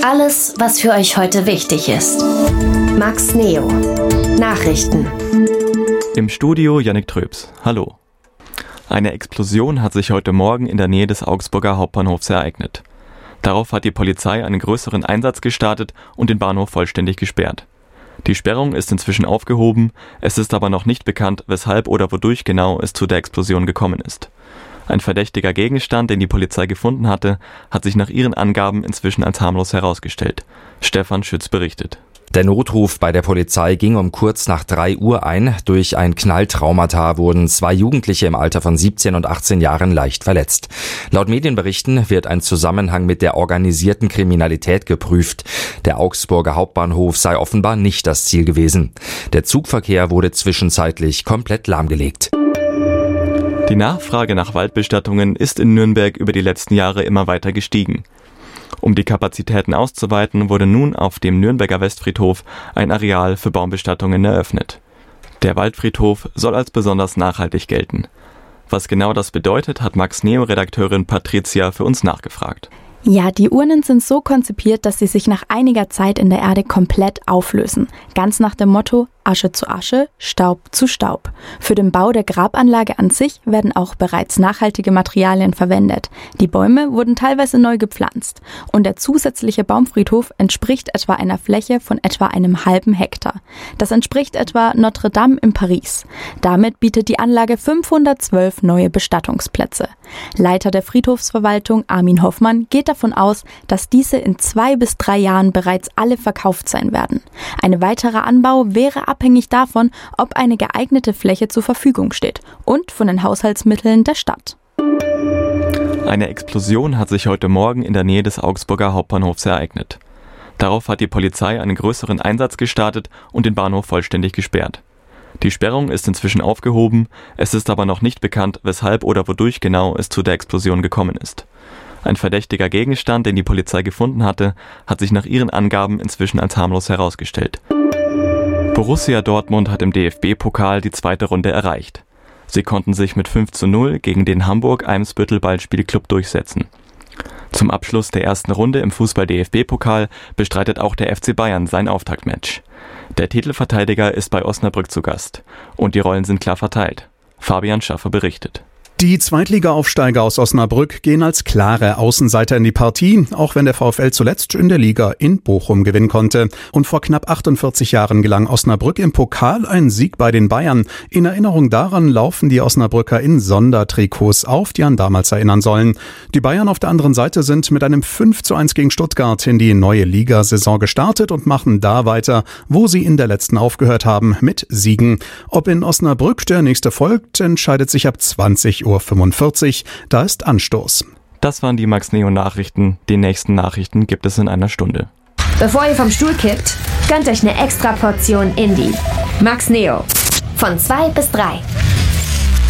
Alles, was für euch heute wichtig ist. Max Neo. Nachrichten. Im Studio Yannick Tröps. Hallo. Eine Explosion hat sich heute Morgen in der Nähe des Augsburger Hauptbahnhofs ereignet. Darauf hat die Polizei einen größeren Einsatz gestartet und den Bahnhof vollständig gesperrt. Die Sperrung ist inzwischen aufgehoben, es ist aber noch nicht bekannt, weshalb oder wodurch genau es zu der Explosion gekommen ist. Ein verdächtiger Gegenstand, den die Polizei gefunden hatte, hat sich nach ihren Angaben inzwischen als harmlos herausgestellt. Stefan Schütz berichtet. Der Notruf bei der Polizei ging um kurz nach 3 Uhr ein. Durch ein Knalltraumata wurden 2 Jugendliche im Alter von 17 und 18 Jahren leicht verletzt. Laut Medienberichten wird ein Zusammenhang mit der organisierten Kriminalität geprüft. Der Augsburger Hauptbahnhof sei offenbar nicht das Ziel gewesen. Der Zugverkehr wurde zwischenzeitlich komplett lahmgelegt. Die Nachfrage nach Waldbestattungen ist in Nürnberg über die letzten Jahre immer weiter gestiegen. Um die Kapazitäten auszuweiten, wurde nun auf dem Nürnberger Westfriedhof ein Areal für Baumbestattungen eröffnet. Der Waldfriedhof soll als besonders nachhaltig gelten. Was genau das bedeutet, hat Max Neo-Redakteurin Patricia für uns nachgefragt. Ja, die Urnen sind so konzipiert, dass sie sich nach einiger Zeit in der Erde komplett auflösen. Ganz nach dem Motto Asche zu Asche, Staub zu Staub. Für den Bau der Grabanlage an sich werden auch bereits nachhaltige Materialien verwendet. Die Bäume wurden teilweise neu gepflanzt. Und der zusätzliche Baumfriedhof entspricht etwa einer Fläche von etwa einem halben Hektar. Das entspricht etwa Notre Dame in Paris. Damit bietet die Anlage 512 neue Bestattungsplätze. Leiter der Friedhofsverwaltung Armin Hoffmann geht davon aus, dass diese in 2 bis 3 Jahren bereits alle verkauft sein werden. Ein weiterer Anbau wäre abhängig davon, ob eine geeignete Fläche zur Verfügung steht und von den Haushaltsmitteln der Stadt. Eine Explosion hat sich heute Morgen in der Nähe des Augsburger Hauptbahnhofs ereignet. Darauf hat die Polizei einen größeren Einsatz gestartet und den Bahnhof vollständig gesperrt. Die Sperrung ist inzwischen aufgehoben, es ist aber noch nicht bekannt, weshalb oder wodurch genau es zu der Explosion gekommen ist. Ein verdächtiger Gegenstand, den die Polizei gefunden hatte, hat sich nach ihren Angaben inzwischen als harmlos herausgestellt. Borussia Dortmund hat im DFB-Pokal die 2. Runde erreicht. Sie konnten sich mit 5:0 gegen den Hamburg-Eimsbüttel Ballspielclub durchsetzen. Zum Abschluss der ersten Runde im Fußball-DFB-Pokal bestreitet auch der FC Bayern sein Auftaktmatch. Der Titelverteidiger ist bei Osnabrück zu Gast und die Rollen sind klar verteilt. Fabian Schaffer berichtet. Die Zweitliga-Aufsteiger aus Osnabrück gehen als klare Außenseiter in die Partie, auch wenn der VfL zuletzt in der Liga in Bochum gewinnen konnte. Und vor knapp 48 Jahren gelang Osnabrück im Pokal ein Sieg bei den Bayern. In Erinnerung daran laufen die Osnabrücker in Sondertrikots auf, die an damals erinnern sollen. Die Bayern auf der anderen Seite sind mit einem 5:1 gegen Stuttgart in die neue Ligasaison gestartet und machen da weiter, wo sie in der letzten aufgehört haben, mit Siegen. Ob in Osnabrück der nächste folgt, entscheidet sich ab 20:45 Uhr. Da ist Anstoß. Das waren die Max Neo Nachrichten. Die nächsten Nachrichten gibt es in einer Stunde. Bevor ihr vom Stuhl kippt, gönnt euch eine extra Portion Indie. Max Neo. Von 2 bis 3.